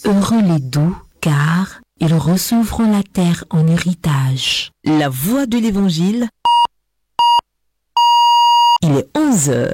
Heureux les doux, car ils recevront la terre en héritage. La voix de l'Évangile. Il est 11h.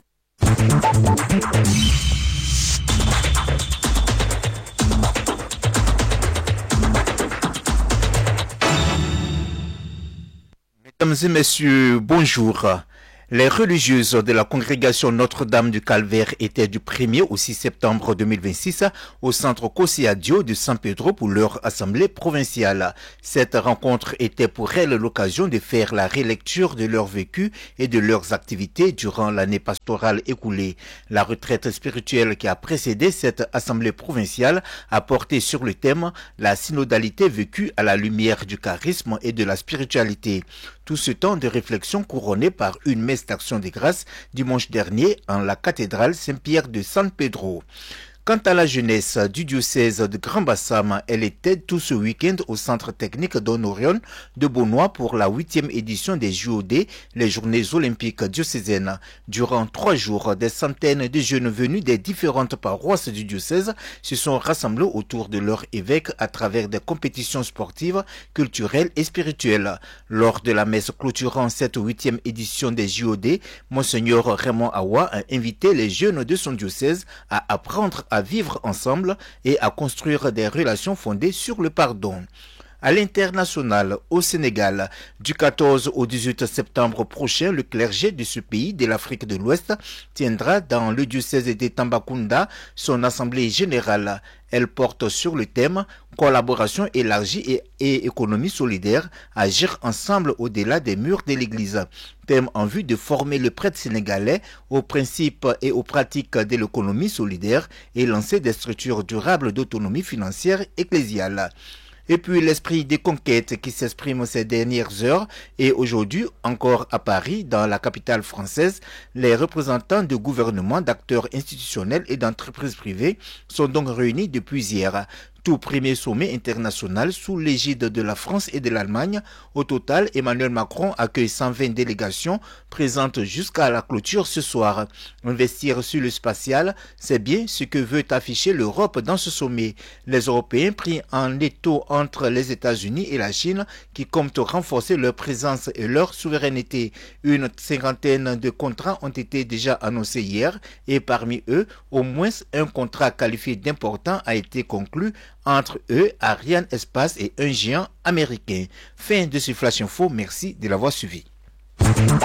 Mesdames et messieurs, bonjour. Les religieuses de la congrégation Notre-Dame du Calvaire étaient du 1er au 6 septembre 2026 au centre Cossiadio de San Pedro pour leur assemblée provinciale. Cette rencontre était pour elles l'occasion de faire la relecture de leur vécu et de leurs activités durant l'année pastorale écoulée. La retraite spirituelle qui a précédé cette assemblée provinciale a porté sur le thème « La synodalité vécue à la lumière du charisme et de la spiritualité ». Tout ce temps de réflexion couronné par une messe d'action de grâce dimanche dernier en la cathédrale Saint-Pierre de San Pedro. Quant à la jeunesse du diocèse de Grand Bassam, elle était tout ce week-end au centre technique Don Orion de Beaunois pour la 8e édition des JOD, les Journées olympiques diocésaines. Durant 3 jours, des centaines de jeunes venus des différentes paroisses du diocèse se sont rassemblés autour de leur évêque à travers des compétitions sportives, culturelles et spirituelles. Lors de la messe clôturant cette 8e édition des JOD, Monseigneur Raymond Awa a invité les jeunes de son diocèse à apprendre à vivre ensemble et à construire des relations fondées sur le pardon. À l'international, au Sénégal, du 14 au 18 septembre prochain, le clergé de ce pays de l'Afrique de l'Ouest tiendra dans le diocèse de Tambacounda son assemblée générale. Elle porte sur le thème « Collaboration élargie et économie solidaire, agir ensemble au-delà des murs de l'Église ». Thème en vue de former le prêtre sénégalais aux principes et aux pratiques de l'économie solidaire et lancer des structures durables d'autonomie financière ecclésiale. Et puis l'esprit des conquêtes qui s'exprime ces dernières heures et aujourd'hui encore à Paris, dans la capitale française, les représentants de gouvernements, d'acteurs institutionnels et d'entreprises privées sont donc réunis depuis hier. Tout premier sommet international sous l'égide de la France et de l'Allemagne. Au total, Emmanuel Macron accueille 120 délégations présentes jusqu'à la clôture ce soir. Investir sur le spatial, c'est bien ce que veut afficher l'Europe dans ce sommet. Les Européens pris en étau entre les États-Unis et la Chine qui comptent renforcer leur présence et leur souveraineté. Une 50aine de contrats ont été déjà annoncés hier et parmi eux, au moins un contrat qualifié d'important a été conclu entre eux, Ariane Espace et un géant américain. Fin de ce Flash Info, merci de l'avoir suivi.